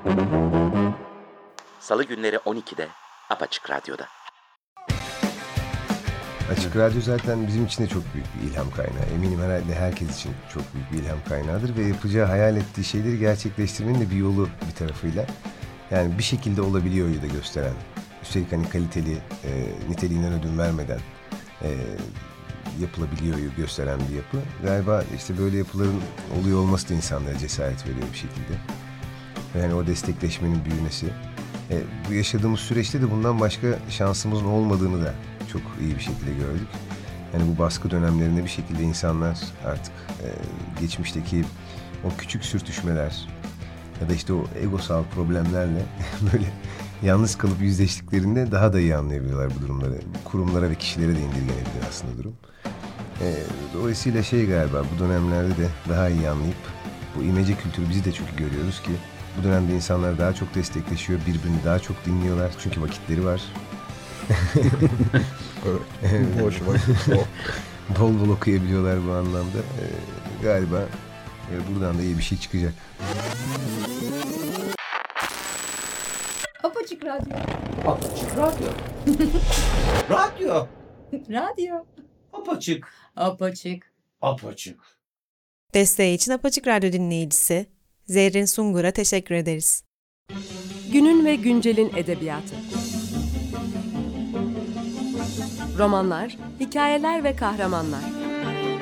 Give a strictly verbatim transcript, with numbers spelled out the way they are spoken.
Salı günleri on ikide Apaçık Radyo'da. Açık Radyo zaten bizim için de çok büyük bir ilham kaynağı. Eminim herhalde herkes için çok büyük bir ilham kaynağıdır ve yapacağı, hayal ettiği şeyleri gerçekleştirmenin de bir yolu bir tarafıyla. Yani bir şekilde olabiliyor da gösteren. Üstelik hani kaliteli, e, niteliğinden ödün vermeden e, yapılabiliyor gösteren bir yapı. Galiba işte böyle yapıların oluyor olması da insanlara cesaret veriyor bir şekilde. Yani o destekleşmenin büyümesi. E, bu yaşadığımız süreçte de bundan başka şansımızın olmadığını da çok iyi bir şekilde gördük. Yani bu baskı dönemlerinde bir şekilde insanlar artık e, geçmişteki o küçük sürtüşmeler ya da işte o egosal problemlerle böyle yalnız kalıp yüzleştiklerinde daha da iyi anlayabiliyorlar bu durumları. Kurumlara ve kişilere de indirgenebilir aslında durum. E, dolayısıyla şey galiba bu dönemlerde de daha iyi anlayıp bu imece kültürü bizi de çünkü görüyoruz ki bu dönemde insanlar daha çok destekleşiyor, birbirini daha çok dinliyorlar çünkü vakitleri var. Evet. Boş vakit. Bol bol okuyabiliyorlar bu anlamda. Ee, galiba e, buradan da iyi bir şey çıkacak. Apaçık Radyo. Apaçık Radyo. Radyo. Radyo. Apaçık. Apaçık. Apaçık. Desteği için Apaçık Radyo dinleyicisi Zerrin Sungur'a teşekkür ederiz. Günün ve güncelin edebiyatı. Romanlar, hikayeler ve kahramanlar.